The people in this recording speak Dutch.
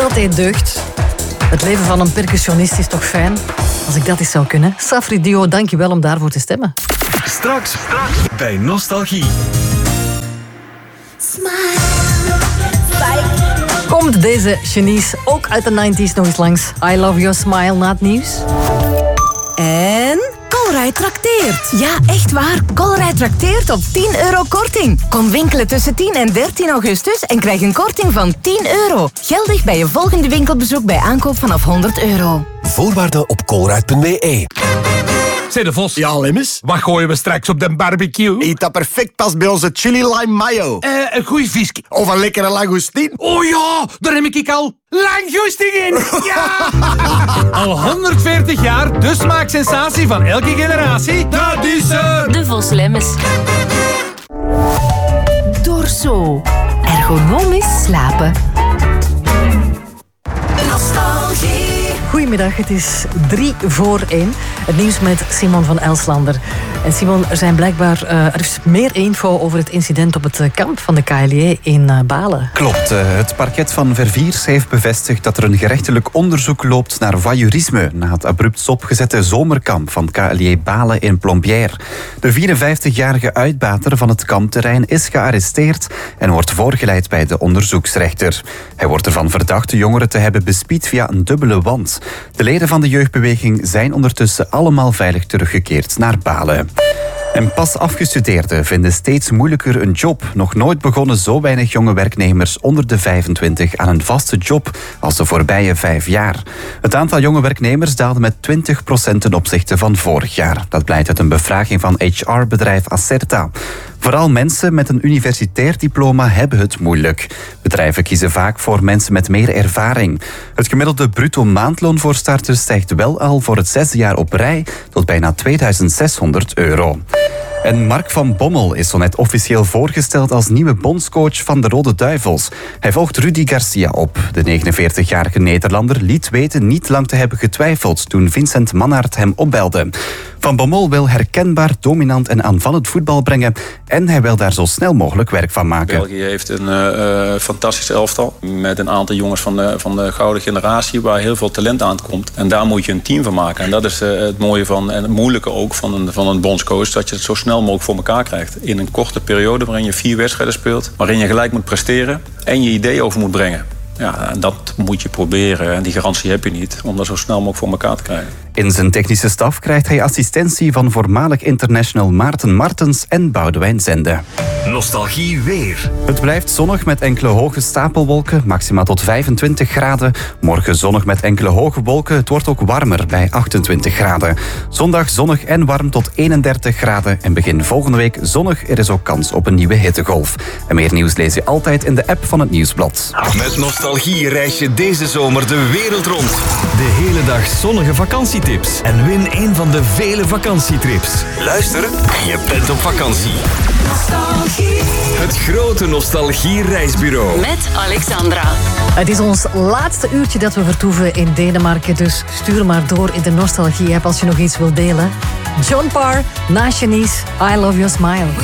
Dat deed deugd. Het leven van een percussionist is toch fijn? Als ik dat eens zou kunnen. Safri Dio, dankjewel om daarvoor te stemmen. Straks bij Nostalgie. Komt deze genies ook uit de 90s nog eens langs? I Love Your Smile na het nieuws. En Colruyt trakteert. Ja, echt waar. Colruyt trakteert op €10 korting. Kom winkelen tussen 10 en 13 augustus en krijg een korting van €10. Geldig bij je volgende winkelbezoek bij aankoop vanaf €100. Voorwaarden op colruyt.be. Zeg de Vos. Ja, Lemmes? Wat gooien we straks op de barbecue? Eet dat perfect past bij onze chili lime mayo. Een goeie visje. Of een lekkere langoustine. Oh ja, daar heb ik al langgoesting in. Ja! Al 140 jaar de smaaksensatie van elke generatie. Dat is er. De Vos Lemmes. Dorso. Ergonomisch slapen. Goedemiddag, het is 3:45. Het nieuws met Simon van Elslander. En Simon, er is meer info over het incident op het kamp van de KLJ in Balen. Klopt. Het parket van Verviers heeft bevestigd dat er een gerechtelijk onderzoek loopt naar voyeurisme na het abrupt stopgezette zomerkamp van KLJ Balen in Plombières. De 54-jarige uitbater van het kampterrein is gearresteerd en wordt voorgeleid bij de onderzoeksrechter. Hij wordt ervan verdacht de jongeren te hebben bespied via een dubbele wand. De leden van de jeugdbeweging zijn ondertussen allemaal veilig teruggekeerd naar Balen. En pas afgestudeerden vinden steeds moeilijker een job. Nog nooit begonnen zo weinig jonge werknemers onder de 25 aan een vaste job als de voorbije 5 jaar. Het aantal jonge werknemers daalde met 20% ten opzichte van vorig jaar. Dat blijkt uit een bevraging van HR-bedrijf Acerta. Vooral mensen met een universitair diploma hebben het moeilijk. Bedrijven kiezen vaak voor mensen met meer ervaring. Het gemiddelde bruto maandloon voor starters stijgt wel al voor het 6e jaar op rij tot bijna €2600. En Mark van Bommel is zo net officieel voorgesteld als nieuwe bondscoach van de Rode Duivels. Hij volgt Rudi Garcia op. De 49-jarige Nederlander liet weten niet lang te hebben getwijfeld toen Vincent Mannaert hem opbelde. Van Bommel wil herkenbaar, dominant en aanvallend voetbal brengen en hij wil daar zo snel mogelijk werk van maken. België heeft een fantastisch elftal met een aantal jongens van de gouden generatie waar heel veel talent aan komt. En daar moet je een team van maken. En dat is het mooie van en het moeilijke ook van een bondscoach, dat je het zo snel mogelijk voor elkaar krijgt. In een korte periode waarin je 4 wedstrijden speelt, waarin je gelijk moet presteren en je idee over moet brengen. Ja, en dat moet je proberen. En die garantie heb je niet om dat zo snel mogelijk voor elkaar te krijgen. In zijn technische staf krijgt hij assistentie van voormalig international Maarten Martens en Boudewijn Zende. Nostalgie weer. Het blijft zonnig met enkele hoge stapelwolken, maximaal tot 25 graden. Morgen zonnig met enkele hoge wolken. Het wordt ook warmer bij 28 graden. Zondag zonnig en warm tot 31 graden. En begin volgende week zonnig. Er is ook kans op een nieuwe hittegolf. En meer nieuws lees je altijd in de app van het Nieuwsblad. Met Nostalgie reis je deze zomer de wereld rond. De hele dag zonnige vakantietips. En win een van de vele vakantietrips. Luister en je bent op vakantie. Nostalgie. Het grote Nostalgie-reisbureau. Met Alexandra. Het is ons laatste uurtje dat we vertoeven in Denemarken, dus stuur maar door in de Nostalgie-app als je nog iets wilt delen. John Parr, na Janice, I Love Your Smile.